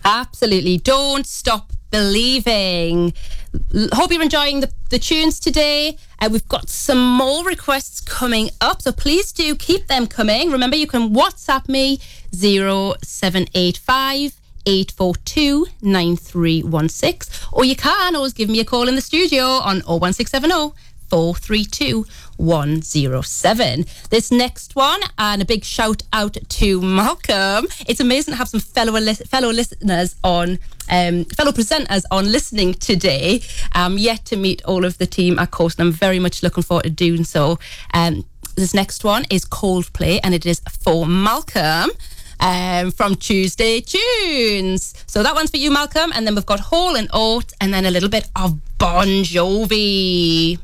Absolutely. Don't stop believing. Hope you're enjoying the tunes today. We've got some more requests coming up, so please do keep them coming. Remember, you can WhatsApp me 0785 842 9316, or you can always give me a call in the studio on 01670 432 107. This next one, and a big shout out to Malcolm. It's amazing to have some fellow listeners on, fellow presenters on listening today. I'm yet to meet all of the team at Coast, and I'm very much looking forward to doing so. This next one is Coldplay, and it is for Malcolm. From Tuesday Tunes. So that one's for you, Malcolm. And then we've got Hall and Oates, and then a little bit of Bon Jovi.